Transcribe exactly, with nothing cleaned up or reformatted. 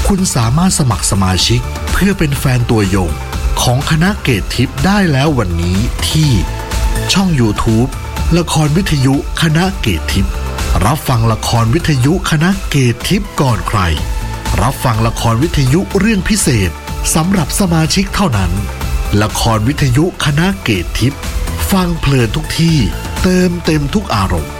คุณสามารถสมัครสมาชิกเพื่อเป็นแฟนตัวยงของคณะเกตทิพย์ได้แล้ววันนี้ที่ช่อง YouTube ละครวิทยุคณะเกตทิพย์รับฟังละครวิทยุคณะเกตทิพย์ก่อนใครรับฟังละครวิทยุเรื่องพิเศษสำหรับสมาชิกเท่านั้นละครวิทยุคณะเกตทิพย์ฟังเพลินทุกที่เติมเต็มทุกอารมณ์